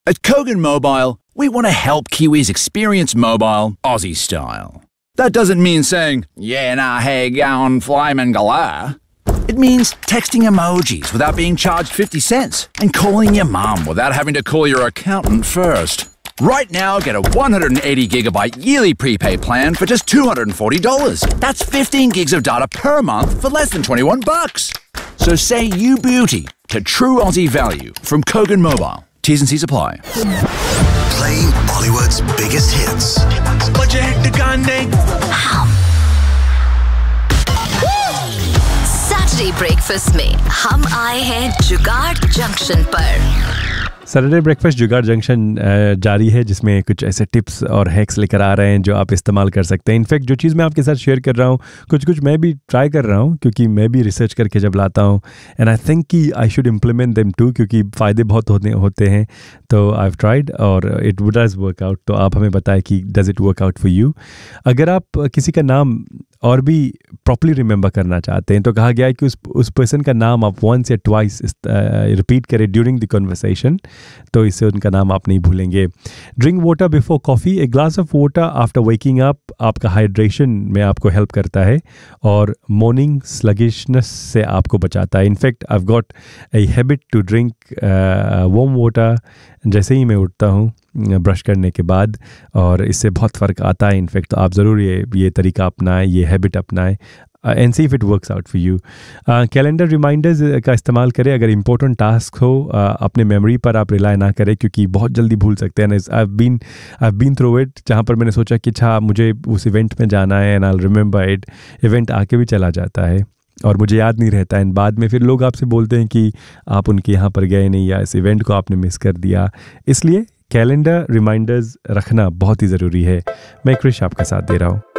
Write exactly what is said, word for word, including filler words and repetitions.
At Kogan Mobile, we want to help Kiwis experience mobile Aussie style. That doesn't mean saying, yeah, nah, hey, gown, flyman galah. It means texting emojis without being charged fifty cents and calling your mum without having to call your accountant first. Right now, get a one hundred eighty gigabyte yearly prepaid plan for just two hundred forty dollars. That's fifteen gigs of data per month for less than twenty-one bucks. So say you beauty to true Aussie value from Kogan Mobile. T's and C's apply. Playing Bollywood's biggest hits. Saturday breakfast में हम आए हैं जुगाड़ junction पर। Saturday breakfast जुगाड़ junction जारी है, जिसमें कुछ ऐसे टिप्स और हैक्स लेकर आ रहे हैं जो आप इस्तेमाल कर सकते हैं। इनफैक्ट जो चीज़ मैं आपके साथ शेयर कर रहा हूँ, कुछ कुछ मैं भी ट्राई कर रहा हूँ, क्योंकि मैं भी रिसर्च करके जब लाता हूँ एंड आई थिंक कि I should implement them to, क्योंकि फ़ायदे बहुत होते होते हैं। तो आई हैव ट्राइड और it would does work out. तो आप हमें बताएं कि does it work out for you. अगर आप किसी का नाम और भी प्रॉपरली रिमेंबर करना चाहते हैं तो कहा गया है कि उस उस पर्सन का नाम आप वंस या ट्वाइस रिपीट करें ड्यूरिंग द कन्वर्सेशन, तो इससे उनका नाम आप नहीं भूलेंगे। Drink water before coffee. A glass of water after waking up आपका हाइड्रेशन में आपको हेल्प करता है और मॉर्निंग स्लगिशनेस से आपको बचाता है। In fact I have got a habit to drink warm water जैसे ही मैं उठता हूँ ब्रश करने के बाद, और इससे बहुत फ़र्क आता है। इनफैक्ट तो आप ज़रूर ये ये तरीका अपनाएं, ये हैबिट अपनाएं and see if it works out for you. Calendar reminders का इस्तेमाल करें। अगर इंपॉर्टेंट टास्क हो, uh, अपने मेमोरी पर आप रिलाई ना करें, क्योंकि बहुत जल्दी भूल सकते हैं। I been I been through it, जहाँ पर मैंने सोचा कि अच्छा मुझे उस इवेंट में जाना है and I will remember it, event आके भी चला जाता है और मुझे याद नहीं रहता है। बाद में फिर लोग आपसे बोलते हैं कि आप उनके यहाँ पर गए नहीं या इस इवेंट को आपने मिस कर दिया। इसलिए कैलेंडर रिमाइंडर्स रखना बहुत ही ज़रूरी है। मैं क्रिश आपका साथ दे रहा हूँ।